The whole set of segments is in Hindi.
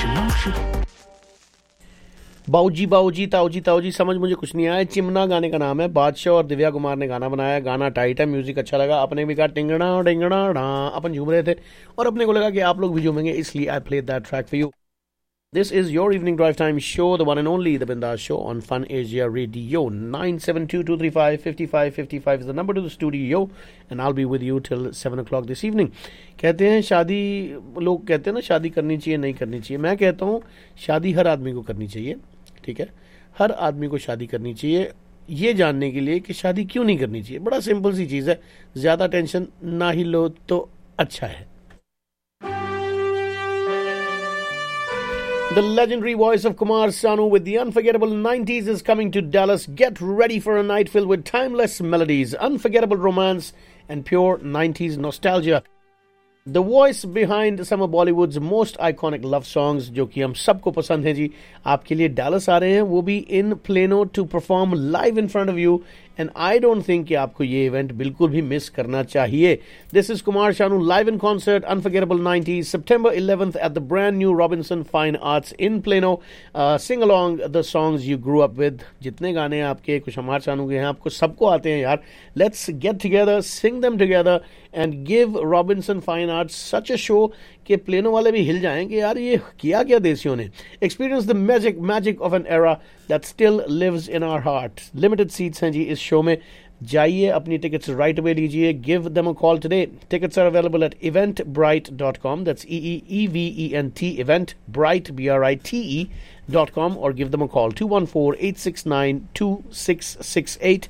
बाऊजी बाऊजी ताऊजी ताऊजी समझ मुझे कुछ नहीं आया। चिमना गाने का नाम है, बादशाह और दिव्या कुमार ने गाना बनाया। गाना टाइट है, म्यूजिक अच्छा लगा, अपने भी कहा टिंगड़ा टिंगड़ा डा, अपन झूम रहे थे और अपने को लगा कि आप लोग भी झूमेंगे, इसलिए I played that track for you. This is your evening drive time show, the one and only, the Bindas Show on Fun Asia Radio. 972-235-5555 is the number to the studio, and I'll be with you till 7 o'clock this evening. कहते हैं शादी, लोग कहते हैं ना शादी करनी चाहिए नहीं करनी चाहिए। मैं कहता हूँ शादी हर आदमी को करनी चाहिए, ठीक है। हर आदमी को शादी करनी चाहिए ये जानने के लिए कि शादी क्यों नहीं करनी चाहिए। बड़ा सिंपल सी चीज़ है, ज़्यादा टेंशन ना ही लो तो अच्छा है। The legendary voice of Kumar Sanu with the unforgettable 90s is coming to Dallas. Get ready for a night filled with timeless melodies, unforgettable romance, and pure 90s nostalgia. The voice behind some of Bollywood's most iconic love songs, जो कि हम सबको पसंद हैं जी, आपके लिए Dallas आ रहे हैं, वो भी in Plano to perform live in front of you. And I don't think कि आपको ये इवेंट बिल्कुल भी मिस करना चाहिए. This is Kumar Sanu live in concert, Unforgettable 90s, September 11th at the brand new Robinson Fine Arts in Plano. Sing along the songs you grew up with. जितने गाने आपके कुछ कुमार शानू के हैं, आपको सबको आते हैं यार. Let's get together, sing them together and give Robinson Fine Arts such a show कि प्लेनो वाले भी हिल जाएं कि यार ये किया क्या देसियों ने. Experience the magic of an era that still lives in our heart. Limited seats हैं जी इस शो में. जाइए अपनी टिकट्स राइट अवे लीजिए. Give them a call today. Tickets are available at eventbrite.com. That's EEVENT eventbrite BRITE.com or give them a call 214-869-2668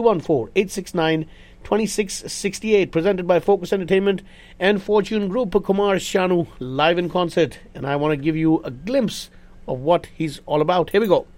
214-869-2668 presented by Focus Entertainment and Fortune Group. Kumar Sanu live in concert, and I want to give you a glimpse of what he's all about. Here we go.